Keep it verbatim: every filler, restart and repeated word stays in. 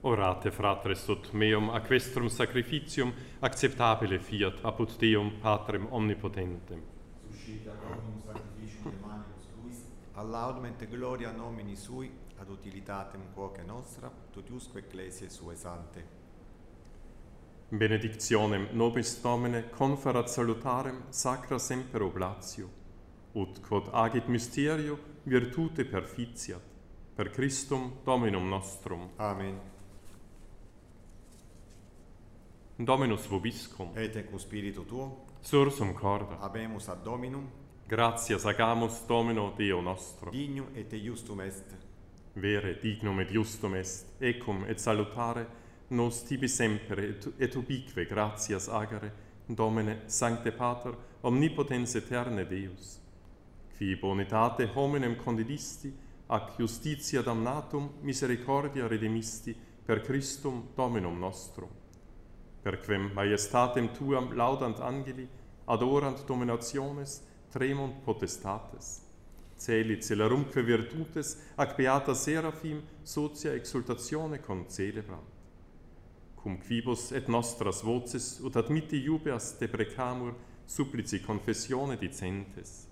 Orate, fratres, ut meum aquestrum sacrificium acceptabile fiat apud Deum Patrem omnipotentem. Suscita Dominum sacrificium de manibus tuis, ad laudem et gloria nomini sui, ad utilitatem quoque nostra, totiusque ecclesiae suae sante. Benedictionem nobis Domine conferat salutarem sacra semper oblatio, ut quod agit mysterio virtute perficiat, per Christum Dominum nostrum. Amen. Dominus vobiscum, Et ec spiritu tuo, sursum corda, habemus ad Dominum, gratias agamus Domino Deo nostro. dignum et justum est. Vere, dignum et justum est, ecum et salutare, nos tibi semper et, et ubique gratias agere, Domine, Sancte Pater, omnipotens eterne Deus, qui bonitate hominem condidisti, ac justitia damnatum misericordia redemisti, per Christum Dominum nostrum. Per quem majestatem tuam laudant angeli, adorant dominationes, tremunt potestates. Celi celerumque virtutes, ac beata seraphim, socia exultatione concelebrant. Cum quibus et nostras voces, ut admitti jubeas deprecamur, supplici confessione dicentes.